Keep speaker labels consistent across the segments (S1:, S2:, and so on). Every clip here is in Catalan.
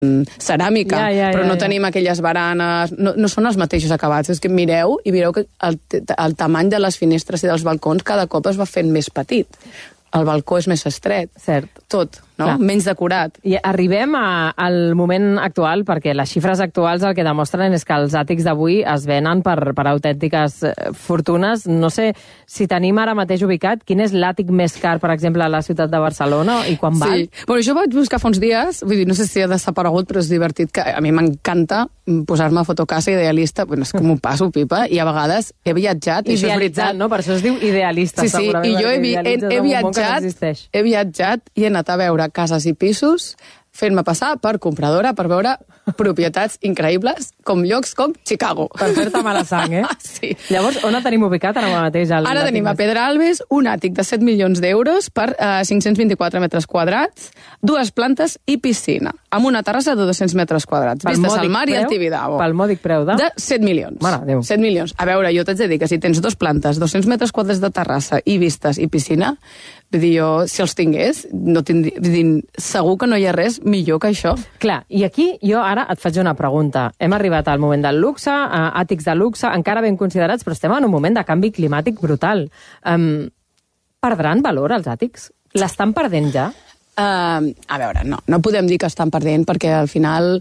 S1: ceràmica, però no tenim aquelles baranes, no són els mateixos acabats. És que mireu i mireu que el tamany de les finestres i dels balcons cada cop es va fent més petit. El balcó és més estret.
S2: Cert.
S1: Tot, no? Clar. Menys decorat.
S2: I arribem al moment actual, perquè les xifres actuals el que demostren és que els àtics d'avui es venen per autèntiques fortunes. No sé si tenim ara mateix ubicat quin és l'àtic més car, per exemple, a la ciutat de Barcelona i quan val.
S1: Sí, bueno, jo vaig buscar fa uns dies, vull dir, no sé si ha desaparegut, però és divertit, que a mi m'encanta posar-me a Fotocasa Idealista, bueno, és que m'ho passo pipa, i a vegades he viatjat, i això és veritat.
S2: No? Per això es diu idealista,
S1: sí, segurament. I jo he viatjat i he anat a veure cases i pisos fent-me passar per compradora, per veure propietats increïbles, com llocs com Chicago.
S2: Per fer-te mala sang, eh?
S1: Sí.
S2: Llavors, on tenim ubicat ara mateix?
S1: Ara tenim a Pedralbes un àtic de 7 milions d'euros per 524 metres quadrats, 2 plantes i piscina, amb una terrassa de 200 metres quadrats, vistes al mar i al Tibidabo.
S2: Pel mòdic preu de
S1: 7 milions.
S2: Mare Déu.
S1: 7 milions. A veure, jo t'haig de dir que si tens 2 plantes, 200 metres quadrats de terrassa i vistes i piscina, vull dir, jo, si els tingués, no tindria, vull dir, segur que no hi ha res millor que això.
S2: Clar, i aquí jo ara et faig una pregunta. Hem arribat al moment del luxe, àtics de luxe, encara ben considerats, però estem en un moment de canvi climàtic brutal. Perdran valor els àtics? L'estan perdent ja?
S1: A veure, no podem dir que estan perdent, perquè al final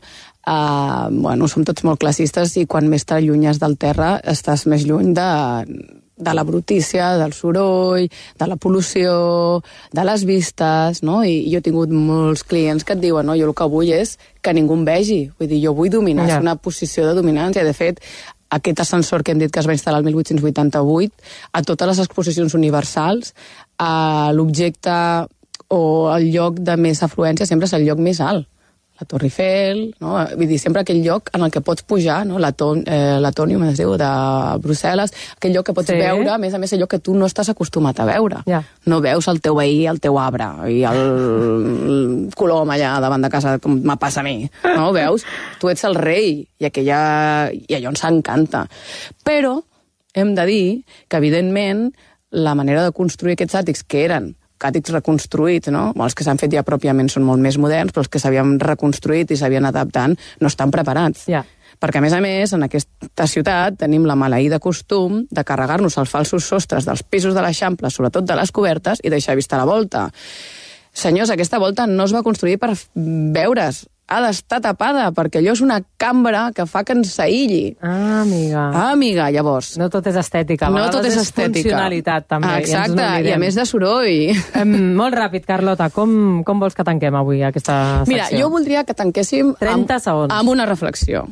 S1: som tots molt classistes i quan més t'allunyes del terra estàs més lluny de la brutícia, del soroll, de la pol·lució, de les vistes, no? I jo he tingut molts clients que et diuen, no, jo el que vull és que ningú em vegi. Vull dir, jo vull dominar, és una posició de dominància. De fet, aquest ascensor que hem dit que es va instal·lar el 1888, a totes les exposicions universals, l'objecte o el lloc de més afluència sempre és el lloc més alt. La Torre Eiffel, no? Vull dir, sempre aquell lloc en el que pots pujar, no? L'Atònium, es diu, de Brussel·les, aquell lloc que pots veure, a més allò que tu no estàs acostumat a veure. No veus el teu veí, el teu arbre, i el colom allà davant de casa, com me passa a mi. No ho veus? Tu ets el rei, i allò ens encanta. Però hem de dir que, evidentment, la manera de construir aquests àtics, que eren àtics reconstruïts, no? Els que s'han fet ja pròpiament són molt més moderns, però els que s'havien reconstruït i s'havien adaptant no estan preparats. Perquè, a més, en aquesta ciutat tenim la maleïda costum de carregar-nos els falsos sostres dels pisos de l'Eixample, sobretot de les cobertes, i deixar vista la volta. Senyors, aquesta volta no es va construir per veure's, ha d'estar tapada, perquè allò és una cambra que fa que ens aïlli. Amiga, llavors.
S2: No tot és estètica, a vegades és funcionalitat, també.
S1: Exacte, i a més de soroll.
S2: Molt ràpid, Carlota, com vols que tanquem avui aquesta secció?
S1: Mira, jo voldria que tanquéssim
S2: 30 segons.
S1: Amb una reflexió.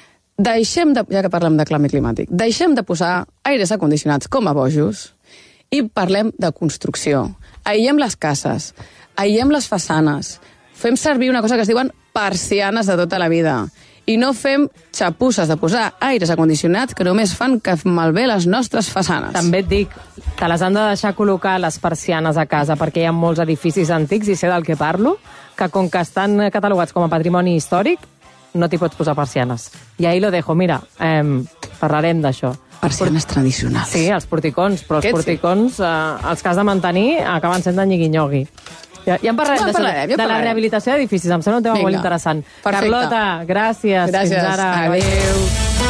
S1: Ja que parlem de canvi climàtic, deixem de posar aires acondicionats com a bojos i parlem de construcció. Aïllem les cases, aïllem les façanes, fem servir una cosa que es diuen persianes de tota la vida. I no fem xapusses de posar aires acondicionats que només fan que malbé les nostres façanes.
S2: També et dic, te les han de deixar col·locar les persianes a casa, perquè hi ha molts edificis antics, i sé del que parlo, que com que estan catalogats com a patrimoni històric, no t'hi pots posar persianes. I ahí lo dejo, mira, parlarem d'això.
S1: Persianes tradicionals.
S2: Sí, els porticons, però els porticons, els que has de mantenir, acaben sent de nyigui-nyogui. Ja en parlarem de la rehabilitació d'edificis. Em sembla un tema molt interessant. Carlota, gràcies. Fins ara.
S1: Adéu.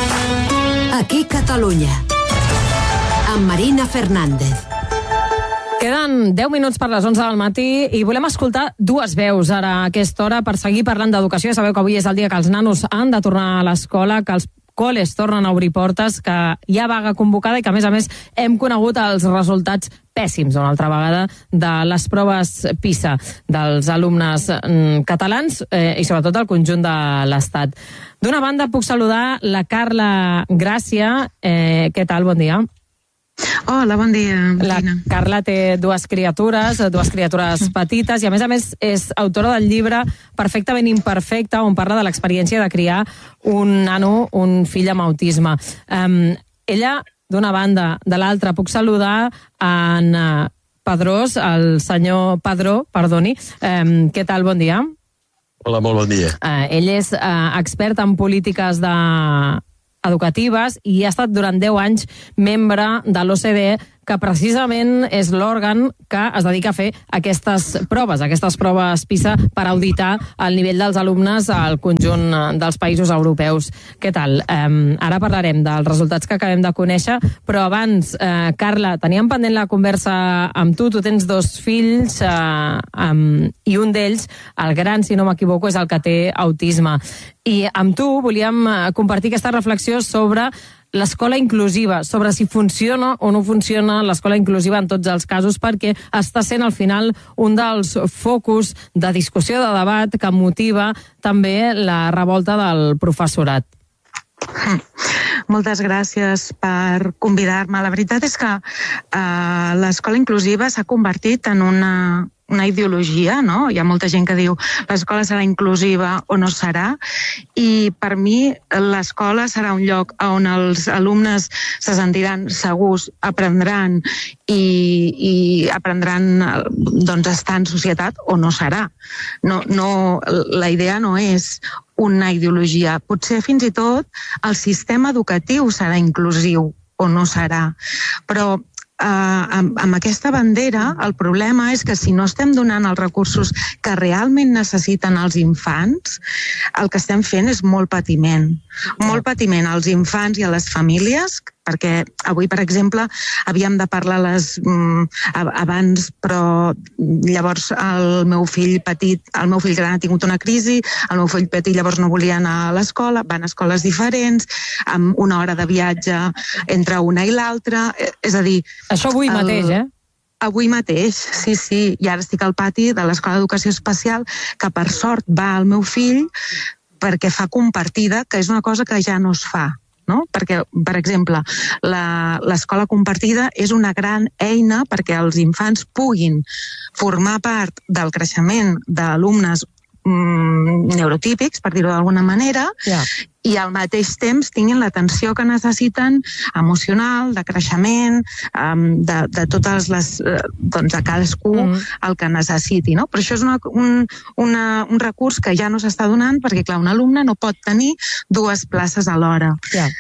S3: Aquí Catalunya. Amb Marina Fernández.
S2: Queden 10 minuts per les 11 del matí i volem escoltar dues veus ara a aquesta hora per seguir parlant d'educació. Sabeu que avui és el dia que els nanos han de tornar a l'escola, que els col·les tornen a obrir portes, que hi ha vaga convocada i que, a més, hem conegut els resultats pèssims, una altra vegada, de les proves PISA dels alumnes catalans i, sobretot, del conjunt de l'Estat. D'una banda, puc saludar la Carla Gràcia. Què tal? Bon dia.
S4: Hola, bon dia, Marina.
S2: La Carla té dues criatures petites, i a més és autora del llibre Perfectament imperfecte, on parla de l'experiència de criar un nano, un fill amb autisme. Ella, d'una banda, de l'altra, puc saludar en Pedrós, el senyor Padró, perdoni. Què tal? Bon dia.
S5: Hola, molt bon dia.
S2: Ell és expert en polítiques educatives i ha estat durant 10 anys membre de l'OCDE, que precisament és l'òrgan que es dedica a fer aquestes proves PISA per auditar el nivell dels alumnes al conjunt dels països europeus. Què tal? Ara parlarem dels resultats que acabem de conèixer, però abans, Carla, teníem pendent la conversa amb tu tens 2 fills i un d'ells, el gran, si no m'equivoco, és el que té autisme. I amb tu volíem compartir aquesta reflexió sobre l'escola inclusiva, sobre si funciona o no funciona l'escola inclusiva en tots els casos, perquè està sent al final un dels focus de discussió, de debat, que motiva també la revolta del professorat.
S4: Moltes gràcies per convidar-me. La veritat és que l'escola inclusiva s'ha convertit en una ideologia, no? Hi ha molta gent que diu l'escola serà inclusiva o no serà, i per mi l'escola serà un lloc on els alumnes se sentiran segurs, aprendran i aprendran doncs, estar en societat o no serà. La idea no és una ideologia. Potser fins i tot el sistema educatiu serà inclusiu o no serà, però amb aquesta bandera el problema és que si no estem donant els recursos que realment necessiten els infants, el que estem fent és molt patiment als infants i a les famílies, perquè avui, per exemple, havíem de parlar abans, però llavors el meu fill gran ha tingut una crisi, el meu fill petit llavors no volia anar a l'escola, van a escoles diferents, amb una hora de viatge entre una i l'altra, és a dir...
S2: Això avui mateix,
S4: Avui mateix, sí. I ara estic al pati de l'Escola d'Educació Especial, que per sort va al meu fill perquè fa compartida, que és una cosa que ja no es fa. No? Perquè, per exemple, l'escola compartida és una gran eina perquè els infants puguin formar part del creixement d'alumnes neurotípics, per dir-ho d'alguna manera, i al mateix temps tinguin l'atenció que necessiten emocional, de creixement, de totes les... doncs de cadascú el que necessiti, no? Però això és un recurs que ja no s'està donant perquè, clar, un alumne no pot tenir 2 places alhora.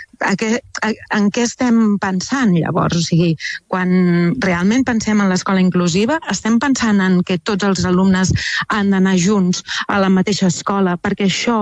S4: En què estem pensant, llavors? O sigui, quan realment pensem en l'escola inclusiva, estem pensant en que tots els alumnes han d'anar junts a la mateixa escola, perquè això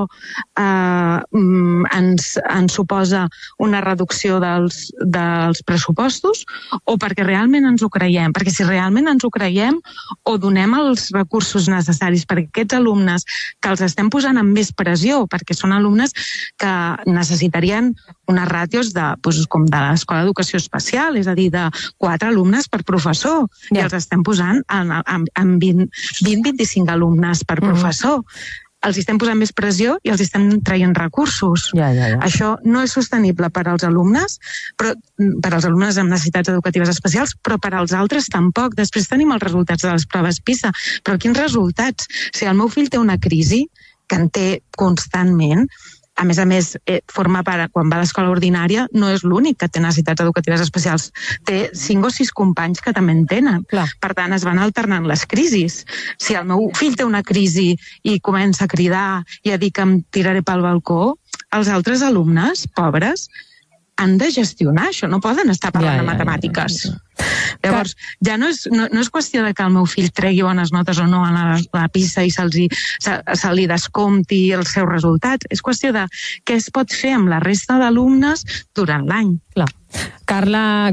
S4: ens suposa una reducció dels pressupostos, o perquè realment ens ho creiem? Perquè si realment ens ho creiem, o donem els recursos necessaris perquè aquests alumnes que els estem posant amb més pressió, perquè són alumnes que necessitarien unes ràtios com de l'Escola d'Educació Especial, és a dir, de 4 alumnes per professor, i els estem posant amb 20-25 alumnes per professor. Els estem posant més pressió i els estem traient recursos. Això no és sostenible per als alumnes, per als alumnes amb necessitats educatives especials, però per als altres tampoc. Després tenim els resultats de les proves PISA. Però quins resultats? Si el meu fill té una crisi, que en té constantment, a més, forma part, quan va a l'escola ordinària, no és l'únic que té necessitats educatives especials. Té 5 o 6 companys que també en tenen. Per tant, es van alternant les crisis. Si el meu fill té una crisi i comença a cridar i a dir que em tiraré pel balcó, els altres alumnes, pobres, han de gestionar això, no poden estar parlant de matemàtiques. Llavors, ja no és qüestió de que el meu fill tregui bones notes o no a la PISA i se li descompti els seus resultats. És qüestió de què es pot fer amb la resta d'alumnes durant l'any.
S2: Carla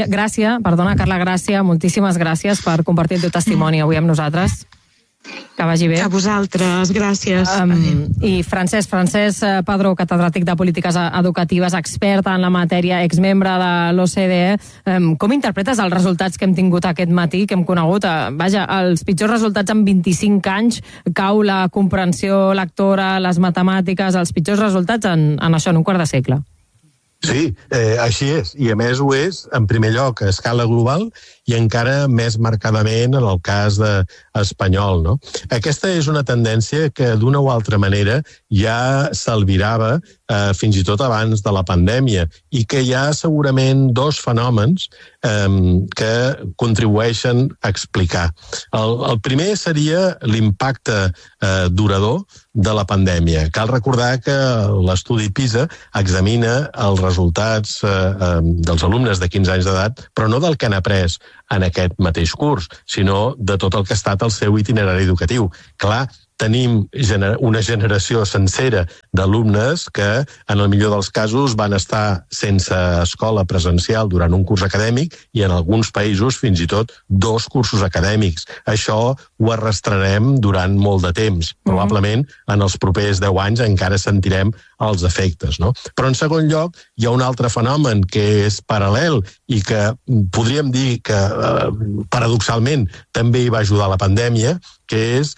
S2: Gràcia, moltíssimes gràcies per compartir el teu testimoni avui amb nosaltres. Que vagi bé.
S4: A vosaltres, gràcies.
S2: I Francesc Padró, catedràtic de Polítiques Educatives, expert en la matèria, exmembre de l'OCDE. Com interpretes els resultats que hem tingut aquest matí, que hem conegut? Els pitjors resultats en 25 anys, cau la comprensió lectora, les matemàtiques, els pitjors resultats en això, en un quart de segle.
S5: Sí, així és. I a més ho és, en primer lloc, a escala global i encara més marcadament en el cas espanyol, no? Aquesta és una tendència que d'una o altra manera ja s'albirava fins i tot abans de la pandèmia, i que hi ha segurament dos fenòmens que contribueixen a explicar. El primer seria l'impacte durador de la pandèmia. Cal recordar que l'estudi PISA examina els resultats dels alumnes de 15 anys d'edat, però no del que han après en aquest mateix curs, sinó de tot el que ha estat el seu itinerari educatiu. Clar, tenim una generació sencera d'alumnes que, en el millor dels casos, van estar sense escola presencial durant un curs acadèmic i, en alguns països, fins i tot 2 cursos acadèmics. Això ho arrastrarem durant molt de temps. Probablement, en els propers 10 anys encara sentirem els efectes, no? Però, en segon lloc, hi ha un altre fenomen que és paral·lel i que podríem dir que, paradoxalment, també hi va ajudar la pandèmia, que és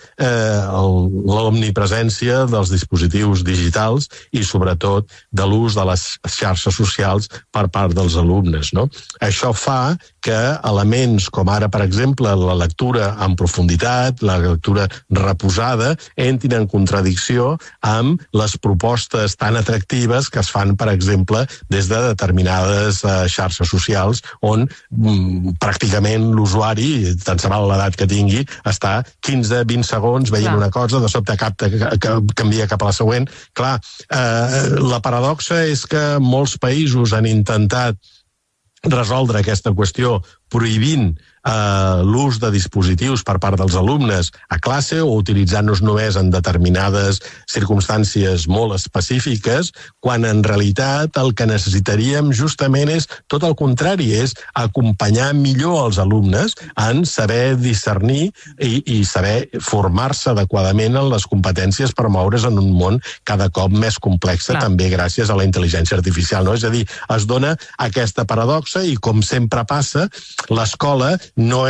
S5: l'omnipresència dels dispositius digitals i, sobretot, de l'ús de les xarxes socials per part dels alumnes, no? Això fa que elements com ara, per exemple, la lectura en profunditat, la lectura reposada, entrin en contradicció amb les propostes tan atractives que es fan, per exemple, des de determinades xarxes socials on pràcticament l'usuari, tant se val l'edat que tingui, està 15-20 segons veient una cosa, de sobte canvia cap a la següent. Clar, la paradoxa és que molts països han intentat resoldre aquesta qüestió prohibint l'ús de dispositius per part dels alumnes a classe o utilitzant-los només en determinades circumstàncies molt específiques, quan en realitat el que necessitaríem justament és tot el contrari, és acompanyar millor els alumnes en saber discernir i saber formar-se adequadament en les competències per moure's en un món cada cop més complex, també gràcies a la intel·ligència artificial, no? És a dir, es dona aquesta paradoxa i, com sempre passa, l'escola no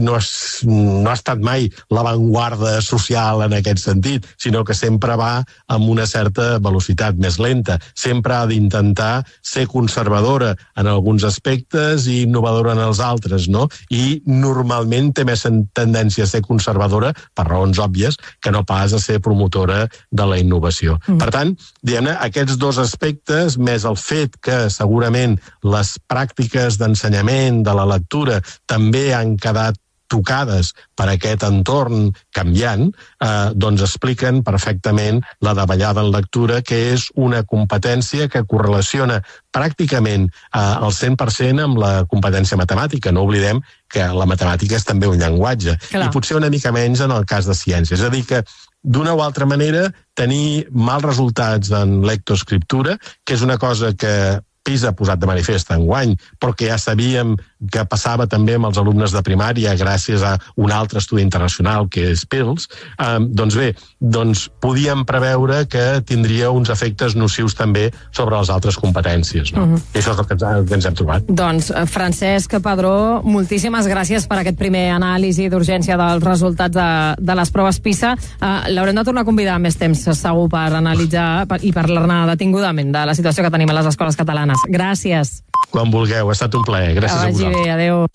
S5: ha estat mai l'avantguarda social en aquest sentit, sinó que sempre va amb una certa velocitat més lenta. Sempre ha d'intentar ser conservadora en alguns aspectes i innovadora en els altres, no? I normalment té més tendència a ser conservadora, per raons òbvies, que no pas a ser promotora de la innovació. Per tant, diguem-ne, aquests dos aspectes, més el fet que segurament les pràctiques d'ensenyament, de la lectura, també han quedat tocades per aquest entorn canviant, doncs expliquen perfectament la davallada en lectura, que és una competència que correlaciona pràcticament al 100% amb la competència matemàtica. No oblidem que la matemàtica és també un llenguatge, i potser una mica menys en el cas de ciències. És a dir, que d'una o altra manera tenir mals resultats en lectoescriptura, que és una cosa que PISA ha posat de manifest enguany, però que ja sabíem que passava també amb els alumnes de primària gràcies a un altre estudi internacional que és PIRLS, doncs bé, podíem preveure que tindria uns efectes nocius també sobre les altres competències, no? I això és el que ens hem trobat.
S2: Doncs, Francesc Padró, moltíssimes gràcies per aquest primer anàlisi d'urgència dels resultats de les proves PISA. L'haurem de tornar a convidar més temps, segur, per analitzar i parlar-ne detingudament de la situació que tenim a les escoles catalanes. Gràcies.
S5: Quan vulgueu, ha estat un plaer. Gràcies a vosaltres.
S2: Bé, adéu.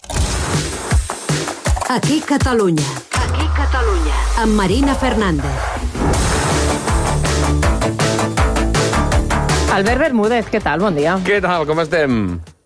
S3: Aquí Catalunya. Aquí Catalunya. Amb Marina Fernández.
S2: Albert Bermúdez, què tal? Bon dia.
S6: Què tal? Com estem?